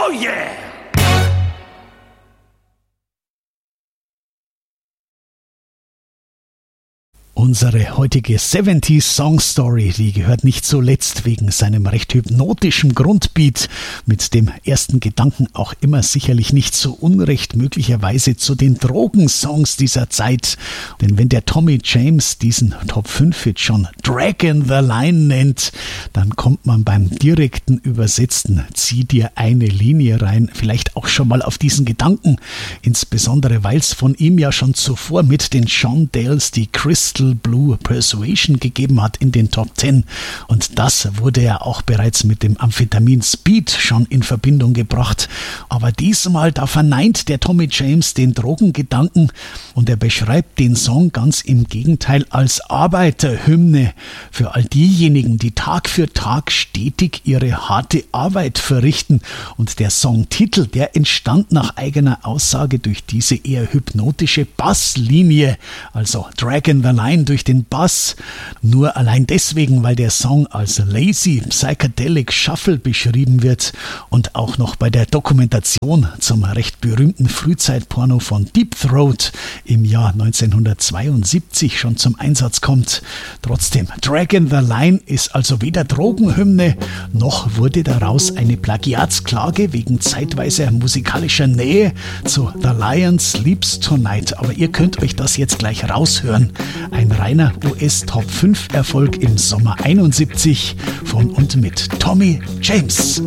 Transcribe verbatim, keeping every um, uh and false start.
Oh yeah! Unsere heutige siebziger Song Story, die gehört nicht zuletzt wegen seinem recht hypnotischen Grundbeat mit dem ersten Gedanken auch immer sicherlich nicht so unrecht möglicherweise zu den Drogensongs dieser Zeit. Denn wenn der Tommy James diesen Top fünf Hit schon Draggin' the Line nennt, dann kommt man beim direkten Übersetzen zieh dir eine Linie rein, vielleicht auch schon mal auf diesen Gedanken, insbesondere weil es von ihm ja schon zuvor mit den John Dales die Crystal Blue Persuasion gegeben hat in den Top zehn und das wurde ja auch bereits mit dem Amphetamin Speed schon in Verbindung gebracht. Aber diesmal, da verneint der Tommy James den Drogengedanken und er beschreibt den Song ganz im Gegenteil als Arbeiterhymne für all diejenigen, die Tag für Tag stetig ihre harte Arbeit verrichten, und der Songtitel, der entstand nach eigener Aussage durch diese eher hypnotische Basslinie, also Draggin' the Line durch den Bass. Nur allein deswegen, weil der Song als Lazy Psychedelic Shuffle beschrieben wird und auch noch bei der Dokumentation zum recht berühmten Frühzeitporno von Deep Throat im Jahr neunzehnhundertzweiundsiebzig schon zum Einsatz kommt. Trotzdem, Draggin' the Line ist also weder Drogenhymne, noch wurde daraus eine Plagiatsklage wegen zeitweiser musikalischer Nähe zu The Lion Sleeps Tonight. Aber ihr könnt euch das jetzt gleich raushören. Ein reiner U S-Top fünf Erfolg im Sommer einundsiebzig von und mit Tommy James.